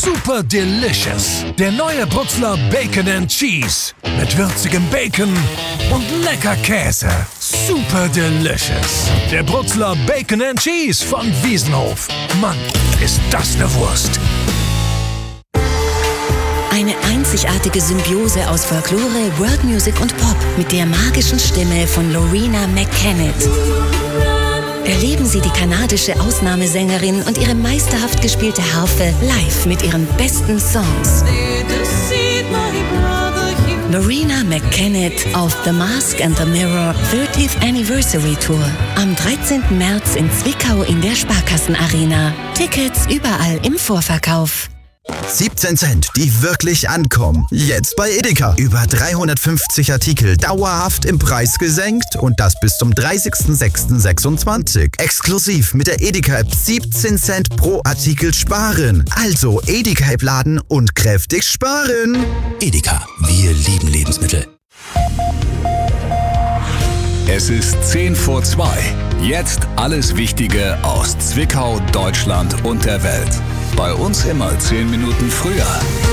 Super Delicious. Der neue Bruxler Bacon and Cheese. Mit würzigem Bacon und lecker Käse. Super Delicious. Der Bruxler Bacon and Cheese von Wiesenhof. Mann, ist das eine Wurst. Eine einzigartige Symbiose aus Folklore, World Music und Pop mit der magischen Stimme von Loreena McKennitt. Erleben Sie die kanadische Ausnahmesängerin und ihre meisterhaft gespielte Harfe live mit ihren besten Songs. Loreena McKennitt auf The Mask and the Mirror 30th Anniversary Tour. Am 13. März in Zwickau in der Sparkassenarena. Tickets überall im Vorverkauf. 17 Cent, die wirklich ankommen. Jetzt bei Edeka. Über 350 Artikel dauerhaft im Preis gesenkt und das bis zum 30.06.26. Exklusiv mit der Edeka-App 17 Cent pro Artikel sparen. Also Edeka-App laden und kräftig sparen. Edeka, wir lieben Lebensmittel. Es ist 2:10. Jetzt alles Wichtige aus Zwickau, Deutschland und der Welt. Bei uns immer 10 Minuten früher.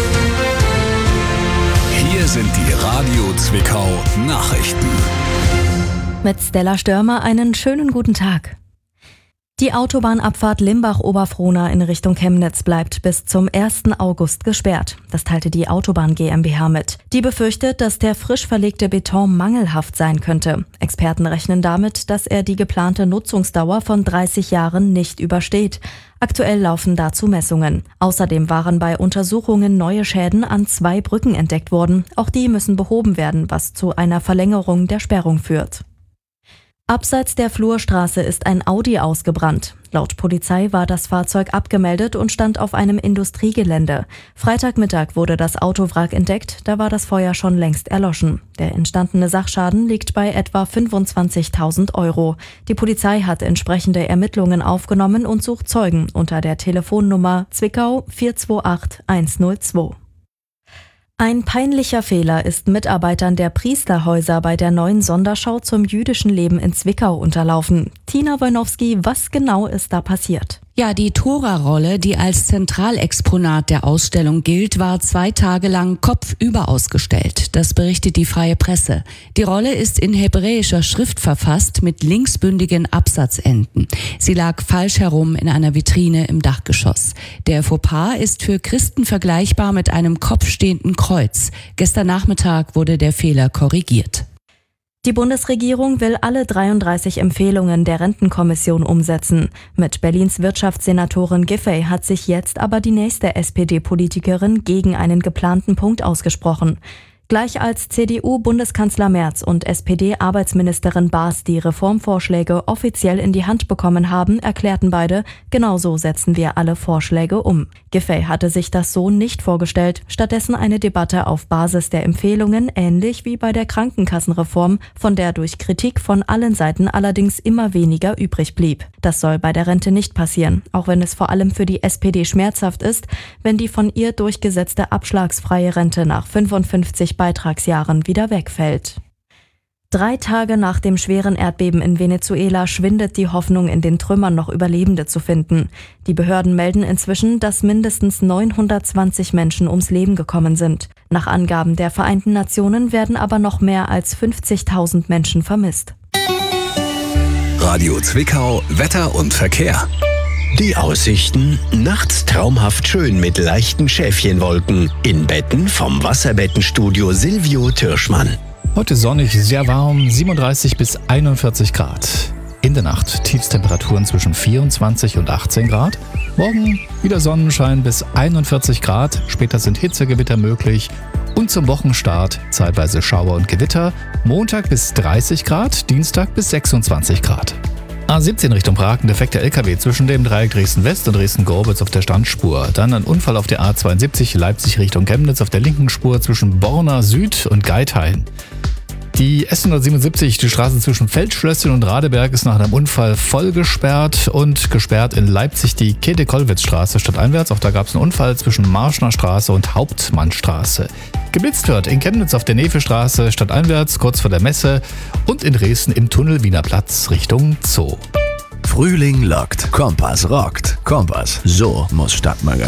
Hier sind die Radio Zwickau Nachrichten. Mit Stella Störmer einen schönen guten Tag. Die Autobahnabfahrt Limbach-Oberfrohna in Richtung Chemnitz bleibt bis zum 1. August gesperrt. Das teilte die Autobahn GmbH mit. Die befürchtet, dass der frisch verlegte Beton mangelhaft sein könnte. Experten rechnen damit, dass er die geplante Nutzungsdauer von 30 Jahren nicht übersteht. Aktuell laufen dazu Messungen. Außerdem waren bei Untersuchungen neue Schäden an 2 Brücken entdeckt worden. Auch die müssen behoben werden, was zu einer Verlängerung der Sperrung führt. Abseits der Flurstraße ist ein Audi ausgebrannt. Laut Polizei war das Fahrzeug abgemeldet und stand auf einem Industriegelände. Freitagmittag wurde das Autowrack entdeckt, da war das Feuer schon längst erloschen. Der entstandene Sachschaden liegt bei etwa 25.000 €. Die Polizei hat entsprechende Ermittlungen aufgenommen und sucht Zeugen unter der Telefonnummer Zwickau 428 102. Ein peinlicher Fehler ist Mitarbeitern der Priesterhäuser bei der neuen Sonderschau zum jüdischen Leben in Zwickau unterlaufen. Tina Wojnowski, was genau ist da passiert? Ja, die Tora-Rolle, die als Zentralexponat der Ausstellung gilt, war 2 Tage lang kopfüber ausgestellt. Das berichtet die Freie Presse. Die Rolle ist in hebräischer Schrift verfasst mit linksbündigen Absatzenden. Sie lag falsch herum in einer Vitrine im Dachgeschoss. Der Fauxpas ist für Christen vergleichbar mit einem kopfstehenden Kreuz. Gestern Nachmittag wurde der Fehler korrigiert. Die Bundesregierung will alle 33 Empfehlungen der Rentenkommission umsetzen. Mit Berlins Wirtschaftssenatorin Giffey hat sich jetzt aber die nächste SPD-Politikerin gegen einen geplanten Punkt ausgesprochen. Gleich als CDU-Bundeskanzler Merz und SPD-Arbeitsministerin Baas die Reformvorschläge offiziell in die Hand bekommen haben, erklärten beide, genauso setzen wir alle Vorschläge um. Giffey hatte sich das so nicht vorgestellt, stattdessen eine Debatte auf Basis der Empfehlungen, ähnlich wie bei der Krankenkassenreform, von der durch Kritik von allen Seiten allerdings immer weniger übrig blieb. Das soll bei der Rente nicht passieren, auch wenn es vor allem für die SPD schmerzhaft ist, wenn die von ihr durchgesetzte abschlagsfreie Rente nach 55 Beitragsjahren wieder wegfällt. 3 Tage nach dem schweren Erdbeben in Venezuela schwindet die Hoffnung, in den Trümmern noch Überlebende zu finden. Die Behörden melden inzwischen, dass mindestens 920 Menschen ums Leben gekommen sind. Nach Angaben der Vereinten Nationen werden aber noch mehr als 50.000 Menschen vermisst. Radio Zwickau, Wetter und Verkehr. Die Aussichten: nachts traumhaft schön mit leichten Schäfchenwolken. In Betten vom Wasserbettenstudio Silvio Türschmann. Heute sonnig, sehr warm, 37 bis 41 Grad. In der Nacht Tiefstemperaturen zwischen 24 und 18 Grad. Morgen wieder Sonnenschein bis 41 Grad. Später sind Hitzegewitter möglich. Und zum Wochenstart zeitweise Schauer und Gewitter. Montag bis 30 Grad, Dienstag bis 26 Grad. A17 Richtung Prag, ein defekter LKW zwischen dem Dreieck Dresden-West und Dresden-Gorbitz auf der Standspur. Dann ein Unfall auf der A72 Leipzig Richtung Chemnitz auf der linken Spur zwischen Borna Süd und Geithain. Die S177, die Straße zwischen Feldschlösschen und Radeberg, ist nach einem Unfall voll gesperrt und gesperrt in Leipzig die Käthe-Kollwitz-Straße stadteinwärts. Auch da gab es einen Unfall zwischen Marschner Straße und Hauptmannstraße. Geblitzt wird in Chemnitz auf der Nevestraße stadteinwärts, kurz vor der Messe, und in Dresden im Tunnel Wiener Platz Richtung Zoo. Frühling lockt, Kompass rockt. Kompass, so muss Stadtmagazin.